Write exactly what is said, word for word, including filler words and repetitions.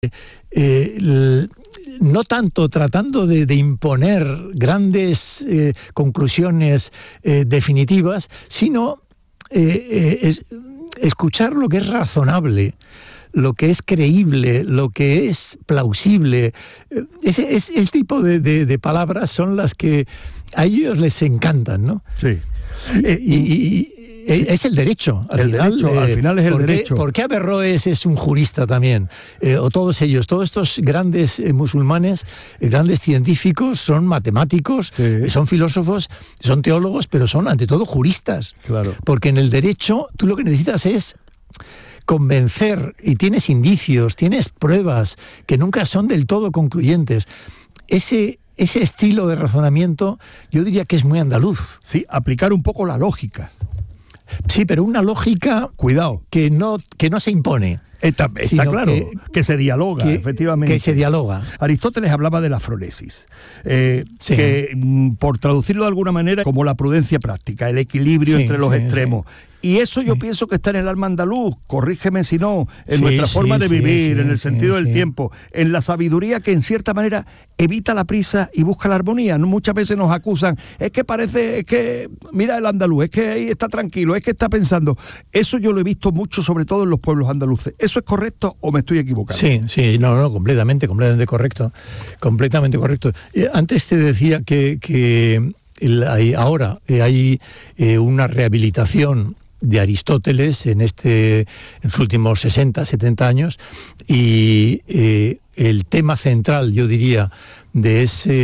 Eh, el, no tanto tratando de, de imponer grandes eh, conclusiones eh, definitivas, sino eh, eh, es, escuchar lo que es razonable, lo que es creíble, lo que es plausible. Ese, ese, ese tipo de, de, de palabras son las que a ellos les encantan, ¿no? Sí. Eh, y, y, es el derecho, al, el final, derecho, eh, al final es el ¿por qué, derecho. ¿Por qué Averroes es un jurista también? Eh, o todos ellos, todos estos grandes eh, musulmanes, eh, grandes científicos, son matemáticos, sí. eh, son filósofos, son teólogos, pero son ante todo juristas. Claro. Porque en el derecho tú lo que necesitas es convencer, y tienes indicios, tienes pruebas que nunca son del todo concluyentes. Ese... Ese estilo de razonamiento yo diría que es muy andaluz. Sí, aplicar un poco la lógica. Sí, pero una lógica Cuidado. que no, que no se impone. Está, está claro, que, que se dialoga, que, efectivamente. Que se dialoga. Aristóteles hablaba de la fronesis, eh, sí. que por traducirlo de alguna manera, como la prudencia práctica, el equilibrio sí, entre los sí, extremos. Sí. Y eso yo sí. pienso que está en el alma andaluz, corrígeme si no, en sí, nuestra sí, forma de vivir, sí, en el sí, sentido sí, del sí. tiempo, en la sabiduría que en cierta manera evita la prisa y busca la armonía. Muchas veces nos acusan, es que parece, es que, mira el andaluz, es que ahí está tranquilo, es que está pensando. Eso yo lo he visto mucho, sobre todo en los pueblos andaluces. ¿Eso es correcto o me estoy equivocando? Sí, sí, no, no, completamente, completamente correcto, completamente correcto. Antes te decía que, que hay, ahora hay eh, una rehabilitación de Aristóteles en este en los últimos sesenta, setenta años, y eh, el tema central, yo diría, de ese